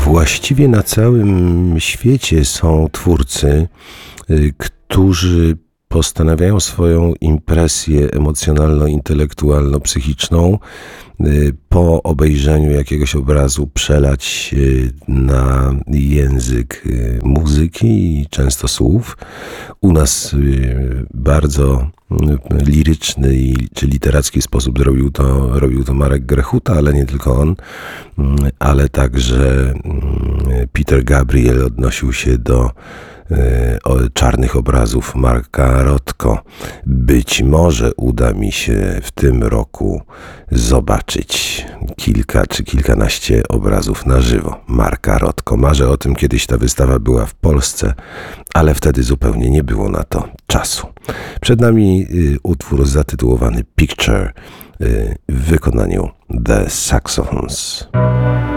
Właściwie na całym świecie są twórcy, którzy postanawiają swoją impresję emocjonalno-intelektualno-psychiczną po obejrzeniu jakiegoś obrazu przelać na język muzyki i często słów. U nas bardzo liryczny czy literacki sposób robił to Marek Grechuta, ale nie tylko on, ale także Peter Gabriel odnosił się do czarnych obrazów Marka Rothko. Być może uda mi się w tym roku zobaczyć kilka czy kilkanaście obrazów na żywo Marka Rothko. Marzę o tym, kiedyś ta wystawa była w Polsce, ale wtedy zupełnie nie było na to czasu. Przed nami utwór zatytułowany Picture w wykonaniu The Saxophons.